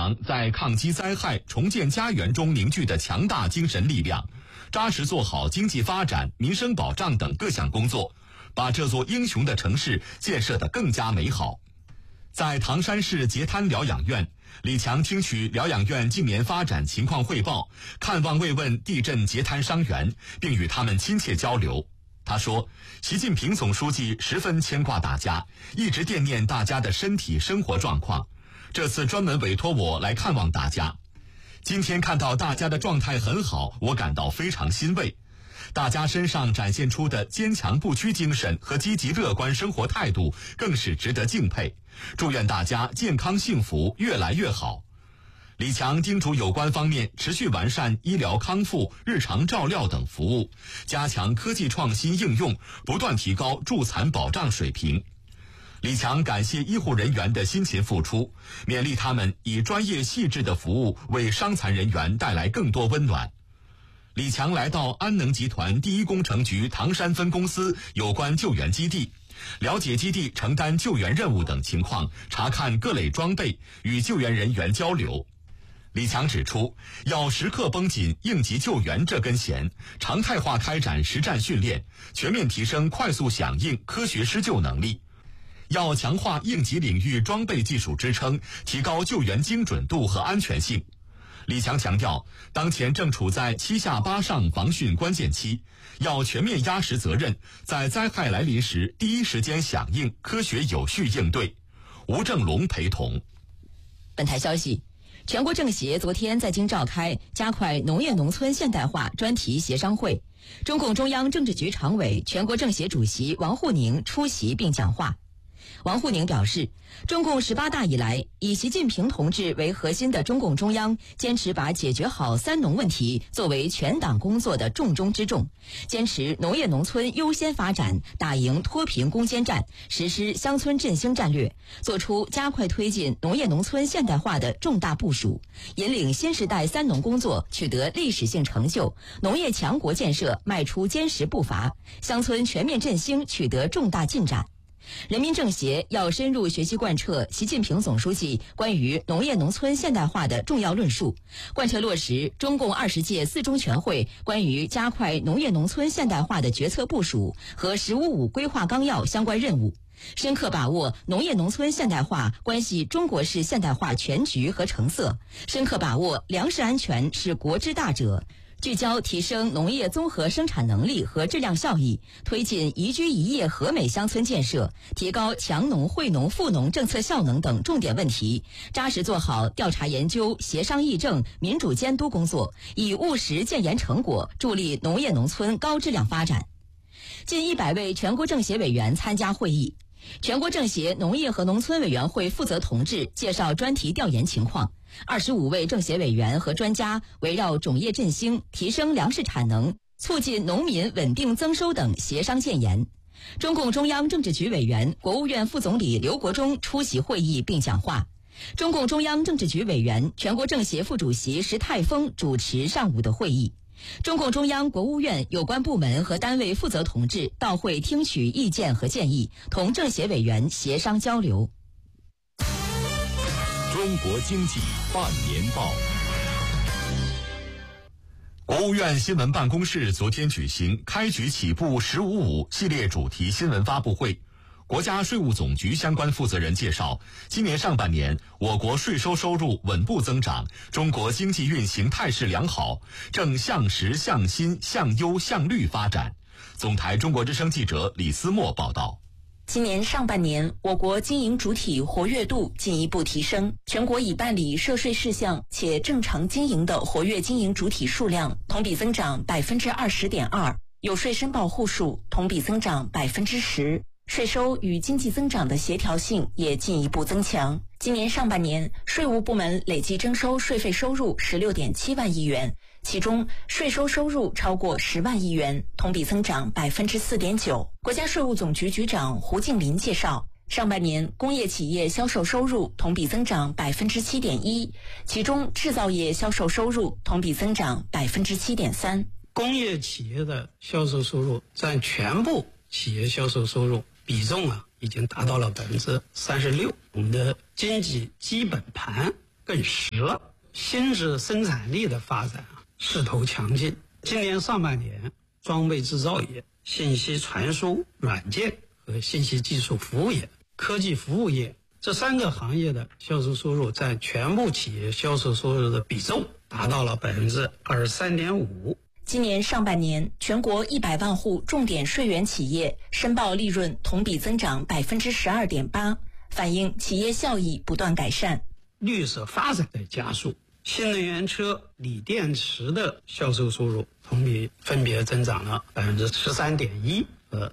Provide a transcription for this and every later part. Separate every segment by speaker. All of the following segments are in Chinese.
Speaker 1: 强在抗击灾害、重建家园中凝聚的强大精神力量，扎实做好经济发展、民生保障等各项工作，把这座英雄的城市建设得更加美好。在唐山市截滩疗养院，李强听取疗养院近年发展情况汇报，看望慰问地震截滩伤员，并与他们亲切交流。他说，习近平总书记十分牵挂大家，一直惦念大家的身体生活状况，这次专门委托我来看望大家。今天看到大家的状态很好，我感到非常欣慰。大家身上展现出的坚强不屈精神和积极乐观生活态度更是值得敬佩。祝愿大家健康幸福，越来越好。李强叮嘱有关方面持续完善医疗康复、日常照料等服务，加强科技创新应用，不断提高助残保障水平。李强感谢医护人员的辛勤付出，勉励他们以专业细致的服务为伤残人员带来更多温暖。李强来到安能集团第一工程局唐山分公司有关救援基地，了解基地承担救援任务等情况，查看各类装备，与救援人员交流。李强指出，要时刻绷紧应急救援这根弦，常态化开展实战训练，全面提升快速响应、科学施救能力。要强化应急领域装备技术支撑，提高救援精准度和安全性。李强强调，当前正处在七下八上防汛关键期，要全面压实责任，在灾害来临时第一时间响应，科学有序应对。吴正龙陪同。
Speaker 2: 本台消息，全国政协昨天在京召开加快农业农村现代化专题协商会，中共中央政治局常委、全国政协主席王沪宁出席并讲话。王沪宁表示，中共18大以来，以习近平同志为核心的中共中央坚持把解决好三农问题作为全党工作的重中之重，坚持农业农村优先发展，打赢脱贫攻坚战，实施乡村振兴战略，做出加快推进农业农村现代化的重大部署，引领新时代三农工作取得历史性成就，农业强国建设迈出坚实步伐，乡村全面振兴取得重大进展。人民政协要深入学习贯彻习近平总书记关于农业农村现代化的重要论述，贯彻落实中共20届四中全会关于加快农业农村现代化的决策部署和“15+5”规划纲要相关任务，深刻把握农业农村现代化关系中国式现代化全局和成色，深刻把握粮食安全是国之大者，聚焦提升农业综合生产能力和质量效益，推进宜居宜业和美乡村建设，提高强农惠农富农政策效能等重点问题，扎实做好调查研究、协商议政、民主监督工作，以务实建言成果，助力农业农村高质量发展。近100位全国政协委员参加会议。全国政协农业和农村委员会负责同志介绍专题调研情况，25位政协委员和专家围绕种业振兴、提升粮食产能、促进农民稳定增收等协商建言。中共中央政治局委员、国务院副总理刘国中出席会议并讲话。中共中央政治局委员、全国政协副主席石泰峰主持上午的会议。中共中央、国务院有关部门和单位负责同志到会听取意见和建议，同政协委员协商交流。
Speaker 3: 中国经济半年报。
Speaker 1: 国务院新闻办公室昨天举行开局起步“15+5”系列主题新闻发布会。国家税务总局相关负责人介绍，今年上半年我国税收收入稳步增长，中国经济运行态势良好，正向实、向新、向优、向绿发展。总台中国之声记者李思墨报道。
Speaker 4: 今年上半年，我国经营主体活跃度进一步提升，全国已办理涉税事项且正常经营的活跃经营主体数量同比增长20.2%，有税申报户数同比增长10%。税收与经济增长的协调性也进一步增强。今年上半年，税务部门累计征收税费收入16.7万亿元，其中税收收入超过10万亿元，同比增长4.9%。国家税务总局局长胡静林介绍，上半年工业企业销售收入同比增长7.1%，其中制造业销售收入同比增长7.3%。
Speaker 5: 工业企业的销售收入占全部企业销售收入比重已经达到了36%。我们的经济基本盘更实了。新质生产力的发展势头强劲。今年上半年，装备制造业、信息传输软件和信息技术服务业、科技服务业这3个行业的销售收入占全部企业销售收入的比重达到了23.5%。
Speaker 4: 今年上半年，全国100万户重点税源企业申报利润同比增长12.8%，反映企业效益不断改善。
Speaker 5: 绿色发展在加速，新能源车、锂电池的销售收入同比分别增长了13.1%和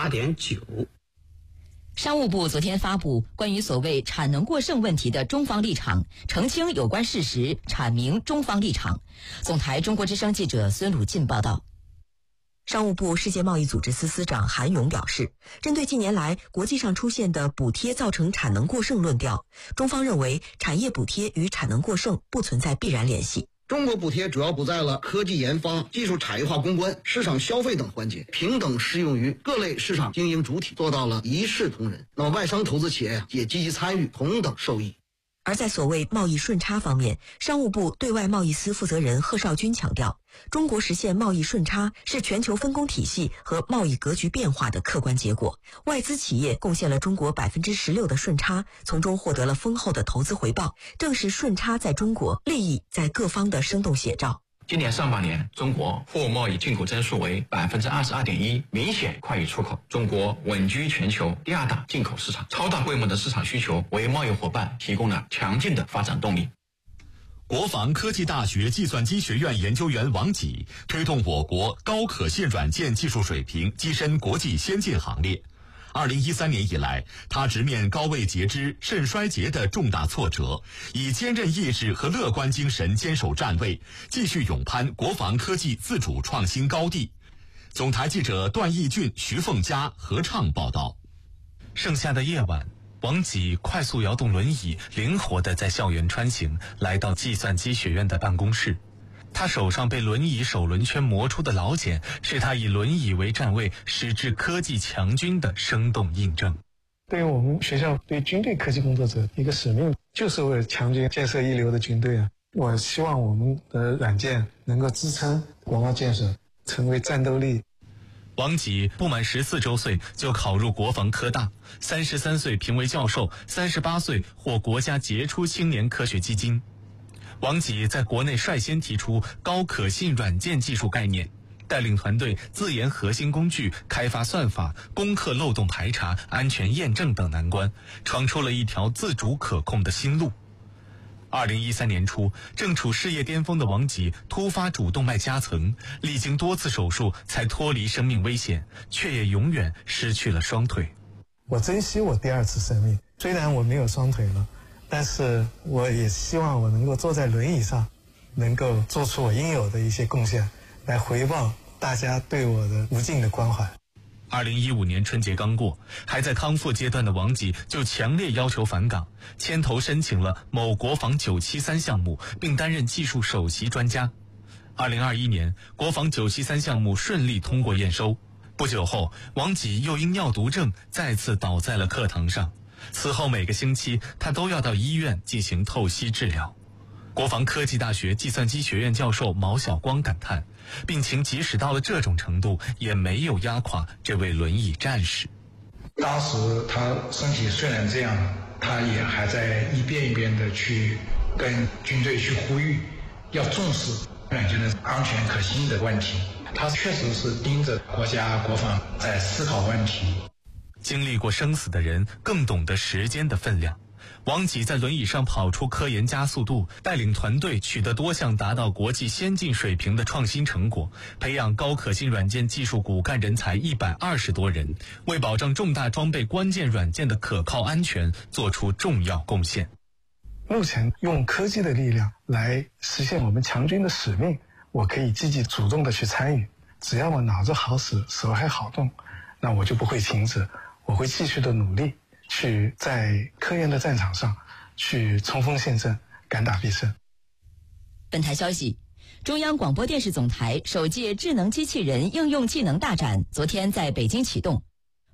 Speaker 5: 38.9%。
Speaker 2: 商务部昨天发布关于所谓产能过剩问题的中方立场，澄清有关事实，阐明中方立场。总台中国之声记者孙鲁进报道。
Speaker 6: 商务部世界贸易组织司司长韩勇表示，针对近年来国际上出现的补贴造成产能过剩论调，中方认为产业补贴与产能过剩不存在必然联系。
Speaker 7: 中国补贴主要补在了科技研发、技术产业化攻关、市场消费等环节，平等适用于各类市场经营主体，做到了一视同仁。那么外商投资企业也积极参与，同等受益。
Speaker 6: 而在所谓贸易顺差方面，商务部对外贸易司负责人贺绍军强调，中国实现贸易顺差是全球分工体系和贸易格局变化的客观结果。外资企业贡献了中国16%的顺差，从中获得了丰厚的投资回报，正是顺差在中国，利益在各方的生动写照。
Speaker 8: 今年上半年，中国货物贸易进口增速为22.1%，明显快于出口。中国稳居全球第2大进口市场，超大规模的市场需求为贸易伙伴提供了强劲的发展动力。
Speaker 1: 国防科技大学计算机学院研究员王吉推动我国高可信软件技术水平跻身国际先进行列。2013年以来，他直面高位截肢、肾衰竭的重大挫折，以坚韧意志和乐观精神坚守站位，继续勇攀国防科技自主创新高地。总台记者段义俊、徐凤佳合唱报道。
Speaker 9: 盛夏的夜晚，王吉快速摇动轮椅，灵活地在校园穿行，来到计算机学院的办公室。他手上被轮椅手轮圈磨出的老茧，是他以轮椅为站位，矢志科技强军的生动印证。
Speaker 10: 对于我们学校对军队科技工作者一个使命，就是为了强军建设一流的军队啊！我希望我们的软件能够支撑国防建设，成为战斗力。
Speaker 9: 王吉不满14周岁就考入国防科大，33岁评为教授，38岁获国家杰出青年科学基金。王吉在国内率先提出高可信软件技术概念，带领团队自研核心工具，开发算法，攻克漏洞排查、安全验证等难关，闯出了一条自主可控的新路。2013年初，正处事业巅峰的王吉突发主动脉夹层，历经多次手术才脱离生命危险，却也永远失去了双腿。
Speaker 10: 我珍惜我第2次生命，虽然我没有双腿了，但是我也希望我能够坐在轮椅上，能够做出我应有的一些贡献，来回报大家对我的无尽的关怀。
Speaker 9: 2015年春节刚过，还在康复阶段的王吉就强烈要求返岗，牵头申请了某国防973项目，并担任技术首席专家。2021年，国防973项目顺利通过验收。不久后，王吉又因尿毒症再次倒在了课堂上。此后每个星期，他都要到医院进行透析治疗。国防科技大学计算机学院教授毛晓光感叹，病情即使到了这种程度，也没有压垮这位轮椅战士。
Speaker 11: 当时他身体虽然这样，他也还在一遍一遍的去跟军队去呼吁，要重视软件的安全可信的问题。他确实是盯着国家国防在思考问题。
Speaker 9: 经历过生死的人更懂得时间的分量。王吉在轮椅上跑出科研加速度，带领团队取得多项达到国际先进水平的创新成果，培养高可信软件技术骨干人才120多人，为保障重大装备关键软件的可靠安全做出重要贡献。
Speaker 10: 目前用科技的力量来实现我们强军的使命，我可以积极主动的去参与。只要我脑子好使，手还好动，那我就不会停止，我会继续的努力，去在科研的战场上去冲锋陷阵，敢打必胜。
Speaker 2: 本台消息，中央广播电视总台首届智能机器人应用技能大展昨天在北京启动。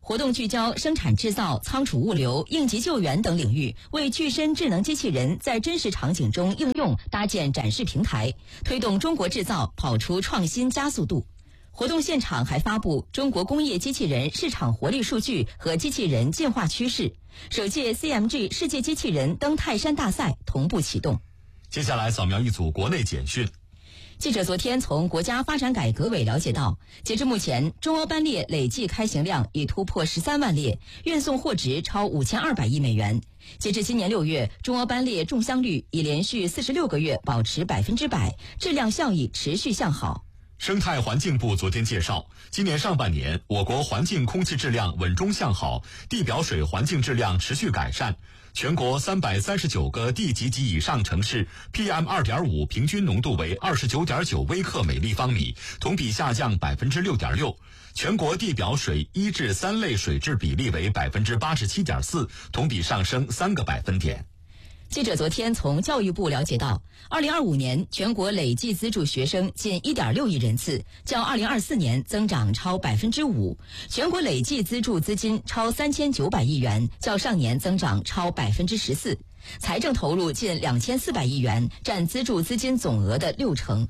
Speaker 2: 活动聚焦生产制造、仓储物流、应急救援等领域，为具身智能机器人在真实场景中应用搭建展示平台，推动中国制造跑出创新加速度。活动现场还发布中国工业机器人市场活力数据和机器人进化趋势。首届 CMG 世界机器人登泰山大赛同步启动。
Speaker 1: 接下来扫描一组国内简讯。
Speaker 2: 记者昨天从国家发展改革委了解到，截至目前，中欧班列累计开行量已突破13万列，运送货值超5200亿美元。截至今年6月，中欧班列中箱率已连续46个月保持100%，质量效益持续向好。
Speaker 1: 生态环境部昨天介绍，今年上半年我国环境空气质量稳中向好，地表水环境质量持续改善。全国339个地级及以上城市 PM2.5 平均浓度为 29.9 微克每立方米，同比下降 6.6%。全国地表水1至3类水质比例为 87.4%， 同比上升3个百分点。
Speaker 2: 记者昨天从教育部了解到，2025年全国累计资助学生近1.6亿人次，较2024年增长超 5%， 全国累计资助资金超3900亿元，较上年增长超 14%， 财政投入近2400亿元，占资助资金总额的60%。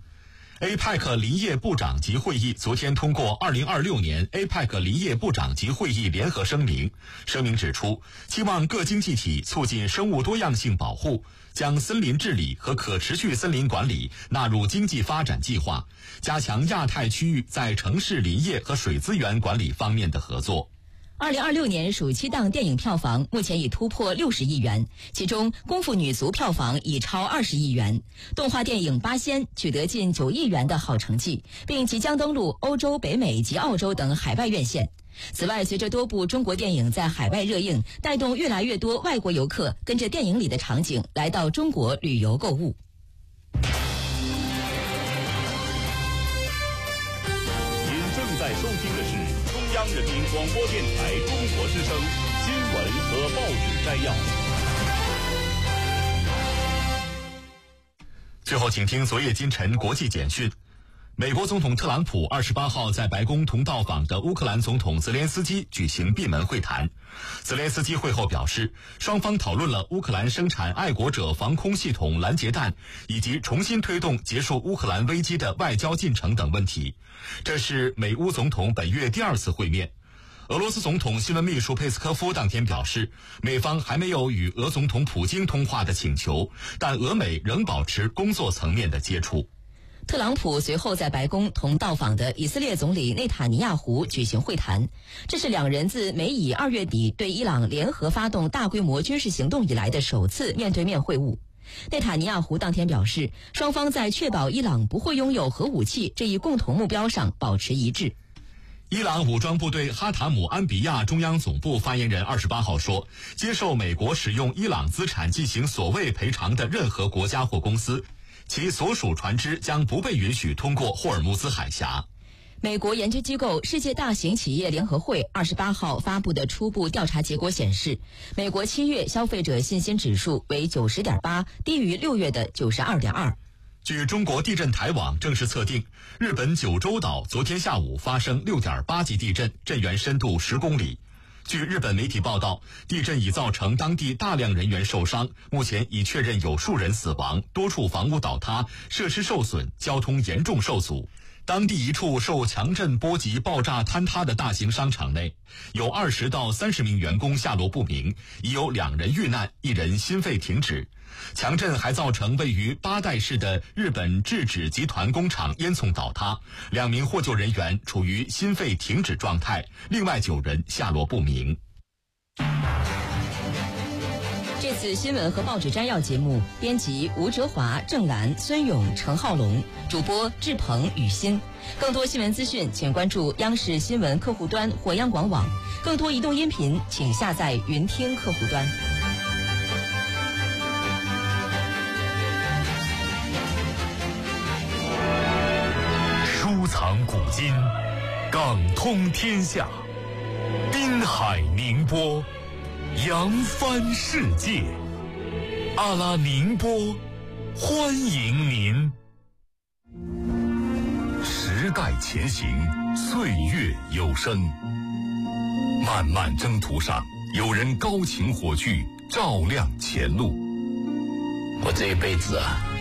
Speaker 1: APEC 林业部长级会议昨天通过2026年 APEC 林业部长级会议联合声明。声明指出，期望各经济体促进生物多样性保护，将森林治理和可持续森林管理纳入经济发展计划，加强亚太区域在城市林业和水资源管理方面的合作。
Speaker 2: 2026年暑期档电影票房目前已突破60亿元，其中《功夫女足》票房已超20亿元，动画电影《八仙》取得近9亿元的好成绩，并即将登陆欧洲、北美及澳洲等海外院线。此外，随着多部中国电影在海外热映，带动越来越多外国游客跟着电影里的场景来到中国旅游购物。
Speaker 3: 您正在收听的是中央人民广播电台中国之声新闻和报纸摘要。
Speaker 1: 最后，请听昨夜今晨国际简讯。美国总统特朗普28号在白宫同到访的乌克兰总统泽连斯基举行闭门会谈。泽连斯基会后表示，双方讨论了乌克兰生产爱国者防空系统拦截弹以及重新推动结束乌克兰危机的外交进程等问题。这是美乌总统本月第2次会面。俄罗斯总统新闻秘书佩斯科夫当天表示，美方还没有与俄总统普京通话的请求，但俄美仍保持工作层面的接触。
Speaker 2: 特朗普随后在白宫同到访的以色列总理内塔尼亚胡举行会谈，这是两人自美以2月底对伊朗联合发动大规模军事行动以来的首次面对面会晤。内塔尼亚胡当天表示，双方在确保伊朗不会拥有核武器这一共同目标上保持一致。
Speaker 1: 伊朗武装部队哈塔姆安比亚中央总部发言人28号说，接受美国使用伊朗资产进行所谓赔偿的任何国家或公司，其所属船只将不被允许通过霍尔木兹海峡。
Speaker 2: 美国研究机构世界大型企业联合会28号发布的初步调查结果显示，美国7月消费者信心指数为90.8，低于6月的92.2。
Speaker 1: 据中国地震台网正式测定，日本九州岛昨天下午发生6.8级地震，震源深度10公里。据日本媒体报道，地震已造成当地大量人员受伤，目前已确认有数人死亡，多处房屋倒塌，设施受损，交通严重受阻。当地一处受强震波及爆炸坍塌的大型商场内，有20到30名员工下落不明，已有2人遇难，1人心肺停止。强震还造成位于八代市的日本制纸集团工厂烟囱倒塌，2名获救人员处于心肺停止状态，另外9人下落不明。
Speaker 2: 这次新闻和报纸摘要节目，编辑吴哲华、郑兰、孙勇、陈浩龙，主播志鹏、雨欣。更多新闻资讯，请关注央视新闻客户端或央广网。更多移动音频，请下载云听客户端。
Speaker 3: 收藏古今，港通天下，滨海宁波，扬帆世界。阿拉宁波，欢迎您。时代前行，岁月有声。 漫漫征途上，有人高擎火炬，照亮前路。
Speaker 12: 我这一辈子啊，